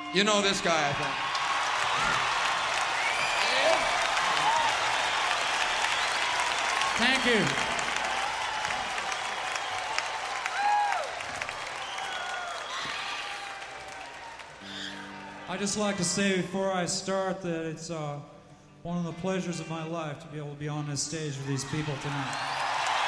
You know this guy, I think. Thank you. I'd just like to say before I start that it's one of the pleasures of my life to be able to be on this stage with these people tonight.